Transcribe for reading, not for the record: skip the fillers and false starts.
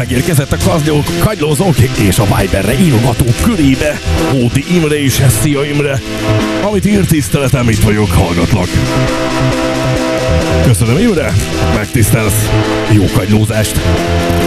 megérkezett a kagylózók és a Viberre írogatók körébe. Hóti Imre és Szia Imre. Amit ír, tiszteletem, itt vagyok, hallgatlak. Köszönöm, Imre, megtisztelsz. Jó kagylózást.